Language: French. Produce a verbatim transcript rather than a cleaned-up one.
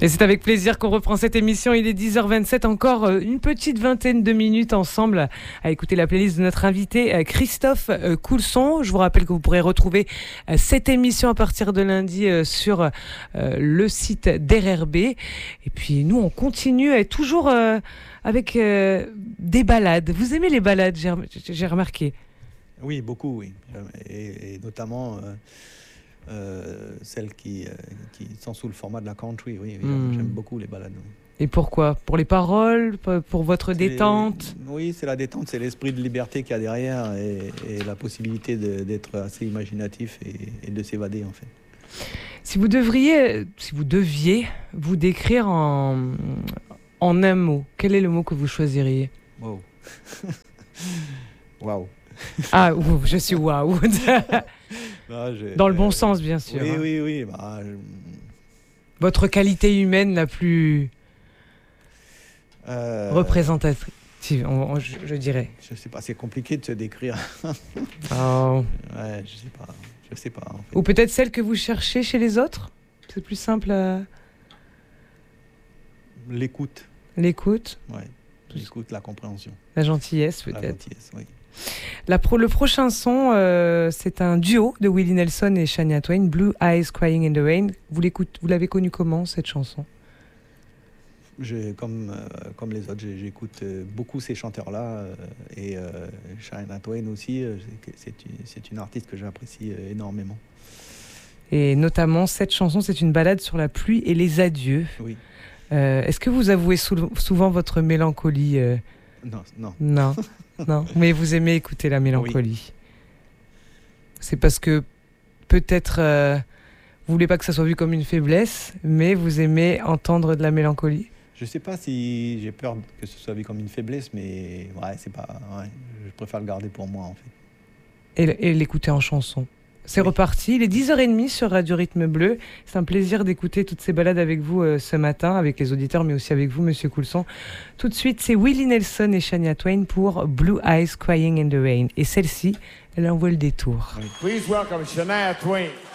Et c'est avec plaisir qu'on reprend cette émission. Il est dix heures vingt-sept, encore une petite vingtaine de minutes ensemble à écouter la playlist de notre invité Christophe Coulson. Je vous rappelle que vous pourrez retrouver cette émission à partir de lundi sur le site d'R R B. Et puis nous, on continue toujours avec des balades. Vous aimez les balades, j'ai, j'ai remarqué. Oui, beaucoup, oui. Et, et notamment... Euh... Euh, celles qui, euh, qui sont sous le format de la country, oui, oui mmh. J'aime beaucoup les balades. Oui. Et pourquoi? Pour les paroles? Pour votre c'est, détente? Oui, c'est la détente, c'est l'esprit de liberté qu'il y a derrière et, et la possibilité de, d'être assez imaginatif et, et de s'évader en fait. Si vous devriez, si vous deviez vous décrire en, en un mot, quel est le mot que vous choisiriez? Wow. Waouh. Ah, ouf, je suis waouh. Non, dans le bon euh, sens, bien sûr. Oui, hein. oui, oui. Bah, je... Votre qualité humaine la plus euh... représentative, on, on, je, je dirais. Je sais pas, c'est compliqué de se décrire. Oh. Ouais, je sais pas. Je sais pas. En fait. Ou peut-être celle que vous cherchez chez les autres. C'est plus simple. À... L'écoute. L'écoute. Ouais. L'écoute, la compréhension. La gentillesse, peut-être. La gentillesse, oui. La pro, le prochain son, euh, c'est un duo de Willie Nelson et Shania Twain, Blue Eyes Crying in the Rain. Vous, vous l'avez connu comment, cette chanson? je, comme, euh, comme les autres, j'écoute euh, beaucoup ces chanteurs-là. Euh, et euh, Shania Twain aussi, euh, c'est, une, c'est une artiste que j'apprécie euh, énormément. Et notamment, cette chanson, c'est une ballade sur la pluie et les adieux. Oui. Euh, est-ce que vous avouez sou- souvent votre mélancolie euh... Non, non. Non. Non, mais vous aimez écouter la mélancolie. Oui. C'est parce que peut-être euh, vous voulez pas que ça soit vu comme une faiblesse, mais vous aimez entendre de la mélancolie. Je sais pas si j'ai peur que ce soit vu comme une faiblesse, mais ouais, c'est pas. Ouais, je préfère le garder pour moi en fait. Et, et l'écouter en chanson. C'est oui. reparti. Il est dix heures trente sur Radio Rythme Bleu. C'est un plaisir d'écouter toutes ces balades avec vous euh, ce matin, avec les auditeurs, mais aussi avec vous, Monsieur Coulson. Tout de suite, c'est Willie Nelson et Shania Twain pour Blue Eyes Crying in the Rain. Et celle-ci, elle envoie le détour. Oui. Please welcome Shania Twain.